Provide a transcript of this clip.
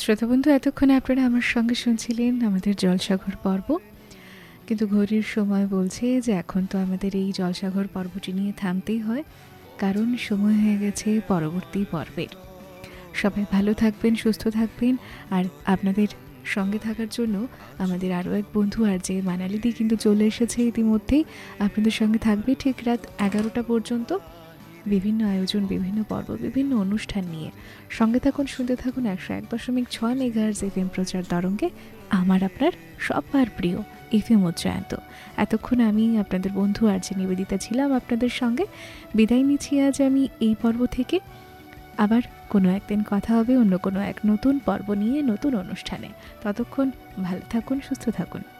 শ্রোতাবন্ধু, এতক্ষণে আপনারা আমার সঙ্গে শুনছিলেন আমাদের জলসাঘর পর্ব। কিন্তু ঘড়ির সময় বলছে যে এখন তো আমাদের এই জলসাঘর পর্বটি নিয়ে থামতেই হয়, কারণ সময় হয়ে গেছে পরবর্তী পর্বের। সবাই ভালো থাকবেন, সুস্থ থাকবেন। আর আপনাদের সঙ্গে থাকার জন্য আমাদের আরও এক বন্ধু আর যে মানালিদি কিন্তু চলে এসেছে ইতিমধ্যেই। আপনাদের সঙ্গে থাকবে ঠিক রাত 11টা পর্যন্ত, বিভিন্ন আয়োজন, বিভিন্ন পর্ব, বিভিন্ন অনুষ্ঠান নিয়ে। সঙ্গে থাকুন, শুনতে থাকুন 101.6 মেগাহার্টজ এফএম প্রচার তরঙ্গে আমার আপনার সবার প্রিয় এফএম উচ্চায়ন্ত। এতক্ষণ আমি আপনাদের বন্ধু আর যে নিবেদিতা ছিলাম আপনাদের সঙ্গে। বিদায় নিচ্ছি আজ আমি এই পর্ব থেকে। আবার কোনো একদিন কথা হবে অন্য কোনো এক নতুন পর্ব নিয়ে, নতুন অনুষ্ঠানে। ততক্ষণ ভালো থাকুন, সুস্থ থাকুন।